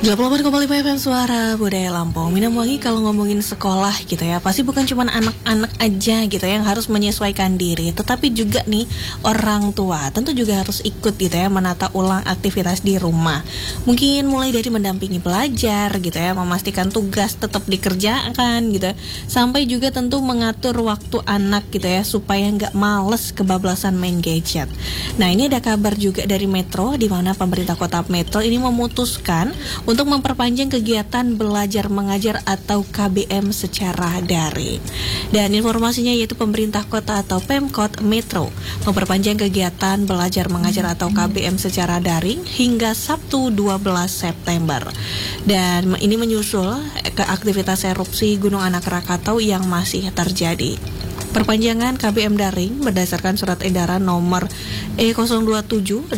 24,5 FM Suara Budaya Lampung. Minam Wangi kalau ngomongin sekolah gitu ya, pasti bukan cuma anak-anak aja gitu ya yang harus menyesuaikan diri, tetapi juga nih orang tua tentu juga harus ikut gitu ya menata ulang aktivitas di rumah. Mungkin mulai dari mendampingi belajar gitu ya, memastikan tugas tetap dikerjakan gitu ya, sampai juga tentu mengatur waktu anak gitu ya supaya nggak males kebablasan main gadget. Nah, ini ada kabar juga dari Metro di mana pemerintah Kota Metro ini memutuskan untuk memperpanjang kegiatan belajar mengajar atau KBM secara daring. Dan informasinya yaitu pemerintah kota atau Pemkot Metro memperpanjang kegiatan belajar mengajar atau KBM secara daring hingga Sabtu 12 September. Dan ini menyusul ke aktivitas erupsi Gunung Anak Rakatau yang masih terjadi. Perpanjangan KBM daring berdasarkan surat edaran nomor E027-261867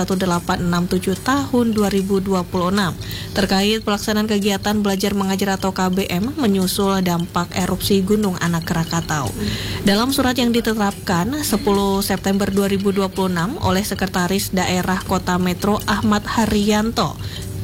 tahun 2026 terkait pelaksanaan kegiatan belajar mengajar atau KBM menyusul dampak erupsi Gunung Anak Rakatau. Dalam surat yang ditetapkan 10 September 2026 oleh Sekretaris Daerah Kota Metro Ahmad Haryanto,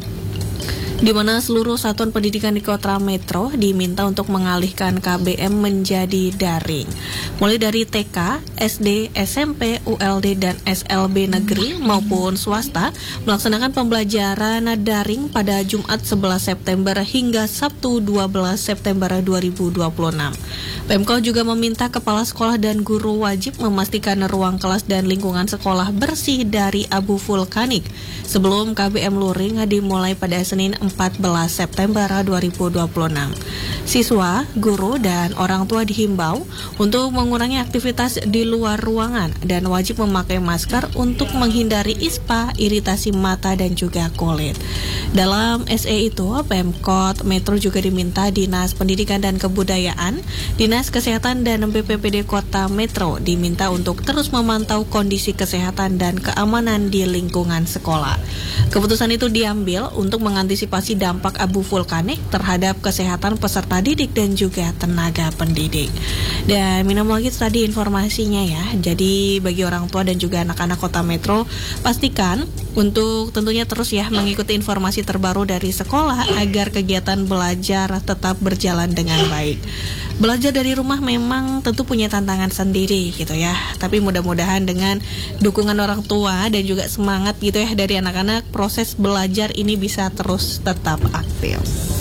di mana seluruh satuan pendidikan di Kota Metro diminta untuk mengalihkan KBM menjadi daring. Mulai dari TK, SD, SMP, ULD, dan SLB negeri maupun swasta melaksanakan pembelajaran daring pada Jumat 11 September hingga Sabtu 12 September 2026. Pemkot juga meminta kepala sekolah dan guru wajib memastikan ruang kelas dan lingkungan sekolah bersih dari abu vulkanik sebelum KBM luring dimulai pada Senin 14 September 2026. Siswa, guru, dan orang tua dihimbau untuk mengurangi aktivitas di luar ruangan dan wajib memakai masker untuk menghindari ispa, iritasi mata, dan juga kulit. Dalam SE itu, Pemkot Metro juga diminta Dinas Pendidikan dan Kebudayaan, Dinas Kesehatan, dan BPPD Kota Metro diminta untuk terus memantau kondisi kesehatan dan keamanan di lingkungan sekolah. Keputusan itu diambil untuk mengantisipasi dampak abu vulkanik terhadap kesehatan peserta didik dan juga tenaga pendidik. Dan minum lagi tadi informasinya ya. Jadi bagi orang tua dan juga anak-anak Kota Metro, pastikan untuk tentunya terus ya mengikuti informasi terbaru dari sekolah agar kegiatan belajar tetap berjalan dengan baik. Belajar dari rumah memang tentu punya tantangan sendiri gitu ya. Tapi mudah-mudahan dengan dukungan orang tua dan juga semangat gitu ya dari anak-anak, proses belajar ini bisa terus tetap aktif.